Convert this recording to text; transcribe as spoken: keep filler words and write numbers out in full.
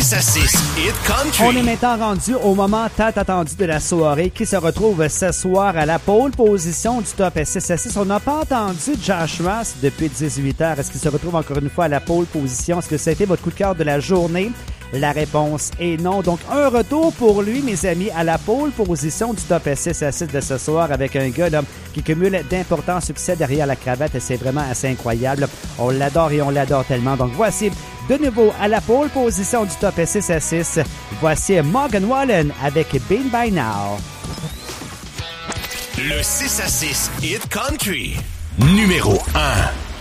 six à six Hit Country. On est maintenant rendu au moment tant attendu de la soirée qui se retrouve ce soir à la pole position du top six à six. On n'a pas entendu Josh Ross depuis dix-huit heures. Est-ce qu'il se retrouve encore une fois à la pole position? Est-ce que ça a été votre coup de cœur de la journée? La réponse est non. Donc, un retour pour lui, mes amis, à la pole position du top six à six de ce soir avec un gars là, qui cumule d'importants succès derrière la cravate et c'est vraiment assez incroyable. On l'adore et on l'adore tellement. Donc, voici de nouveau à la pole position du top six à six. Voici Morgan Wallen avec Been By Now. Le six à six Hit Country, numéro un.